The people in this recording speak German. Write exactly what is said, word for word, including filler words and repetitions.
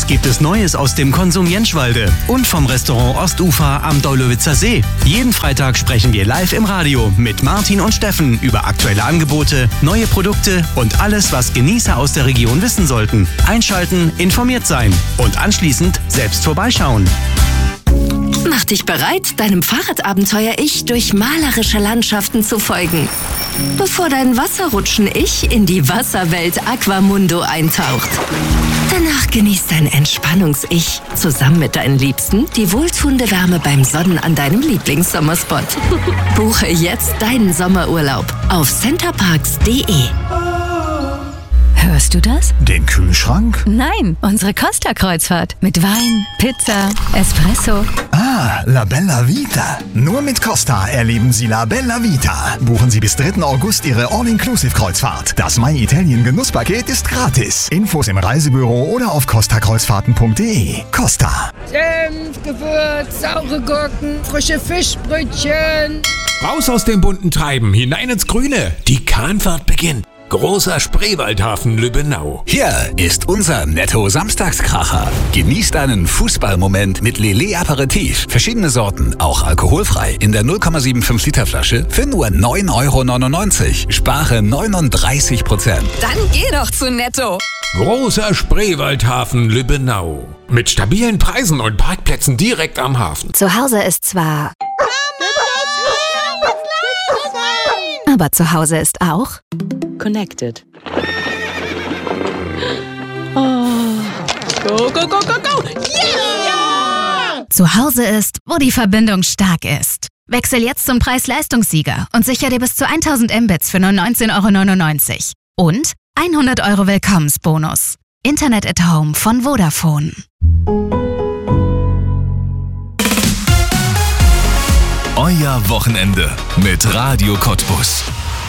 Was gibt es Neues aus dem Konsum Jentschwalde und vom Restaurant Ostufer am Daulowitzer See? Jeden Freitag sprechen wir live im Radio mit Martin und Steffen über aktuelle Angebote, neue Produkte und alles, was Genießer aus der Region wissen sollten. Einschalten, informiert sein und anschließend selbst vorbeischauen. Mach dich bereit, deinem Fahrradabenteuer-Ich durch malerische Landschaften zu folgen, bevor dein Wasserrutschen-Ich in die Wasserwelt Aquamundo eintaucht. Danach genießt dein Entspannungs-Ich zusammen mit deinen Liebsten die wohltuende Wärme beim Sonnen an deinem Lieblingssommerspot. Buche jetzt deinen Sommerurlaub auf centerparks punkt de. Hörst du das? Den Kühlschrank? Nein, unsere Costa-Kreuzfahrt. Mit Wein, Pizza, Espresso. Ah, La Bella Vita. Nur mit Costa erleben Sie La Bella Vita. Buchen Sie bis dritten August Ihre All-Inclusive-Kreuzfahrt. Das My Italien Genusspaket ist gratis. Infos im Reisebüro oder auf costa kreuzfahrten punkt de. Costa. Senf, Gewürz, saure Gurken, frische Fischbrötchen. Raus aus dem bunten Treiben, hinein ins Grüne. Die Kahnfahrt beginnt. Großer Spreewaldhafen Lübbenau. Hier ist unser Netto-Samstagskracher. Genießt einen Fußballmoment mit Lillet Aperitif. Verschiedene Sorten, auch alkoholfrei. In der null Komma fünfundsiebzig Liter Flasche für nur neun Euro neunundneunzig. Spare neununddreißig Prozent. Dann geh doch zu Netto. Großer Spreewaldhafen Lübbenau. Mit stabilen Preisen und Parkplätzen direkt am Hafen. Zu Hause ist zwar... Aber zu Hause ist auch... Connected. Oh. Go, go, go, go, go! Yeah! Zu Hause ist, wo die Verbindung stark ist. Wechsel jetzt zum Preis-Leistungssieger und sicher dir bis zu tausend Mbits für nur neunzehn Euro neunundneunzig. Und hundert Euro Willkommensbonus. Internet at Home von Vodafone. Euer Wochenende mit Radio Cottbus.